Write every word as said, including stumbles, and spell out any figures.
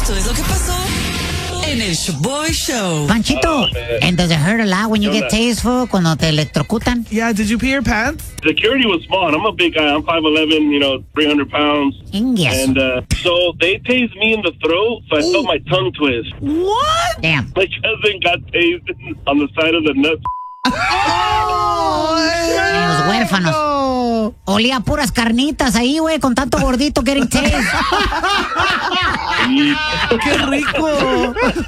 Esto es lo que pasó en el Shoboy Show. Panchito, and does it hurt a lot when you get tasteful, cuando te electrocutan? Yeah, did you pee your pants? Security was small, and I'm a big guy. I'm five eleven, you know, three hundred pounds. Yes. And uh, so they tased me in the throat, so I felt my tongue twist. What? Damn. My cousin got tased on the side of the nuts. Oh, Los huérfanos. no. Olía puras carnitas ahí, güey, con tanto gordito getting tased. ¡Qué rico!